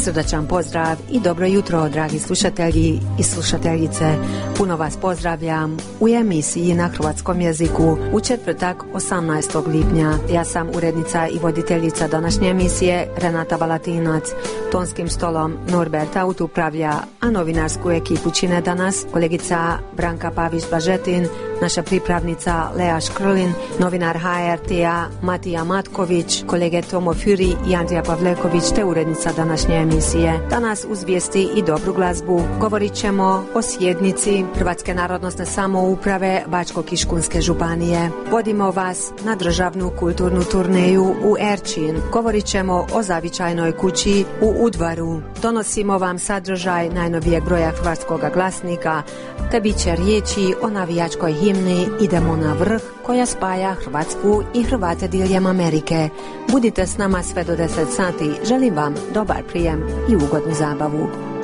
Srdačan pozdrav i dobro jutro, dragi slušatelji i slušateljice. Puno vas pozdravljam u emisiji na hrvatskom jeziku u četvrtak 18. lipnja. Ja sam urednica i voditeljica današnje emisije Renata Balatinac. Tonskim stolom Norbert Aut upravlja, a novinarsku ekipu čine danas kolegica Branka Pavić-Bažetin, naša pripravnica Lea Škrlin, novinar HRT-a Matija Matković, kolege Tomo Fyri i Andrija Pavleković te urednica današnje emisije. Danas uz vijesti i dobru glazbu govorit ćemo o sjednici Hrvatske narodnosne samouprave Bačko-Kiškunske županije. Vodimo vas na državnu kulturnu turneju u Erčin. Govorit ćemo o zavičajnoj kući u Udvaru. Donosimo vam sadržaj najnovijeg broja hrvatskog glasnika, te bit će riječi o navijačkoj himni Idemo na vrh, koja spaja Hrvatsku i Hrvate diljem Amerike. Budite s nama sve do 10 sati. Želim vam dobar prijem i ugodnu zabavu.